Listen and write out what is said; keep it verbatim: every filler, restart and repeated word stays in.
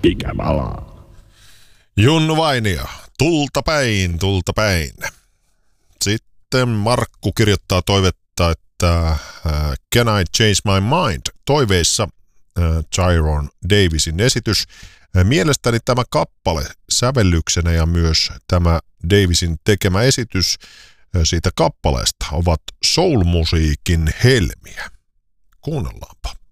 Ikävalaa. Junnu Vainio, tulta päin, tulta päin. Sitten Markku kirjoittaa toivetta, että uh, Can I Change My Mind? Toiveissa uh, Tyrone Davisin esitys. Uh, mielestäni tämä kappale sävellyksenä ja myös tämä Davisin tekemä esitys uh, siitä kappaleesta ovat soul-musiikin helmiä. Kuunnellaanpa.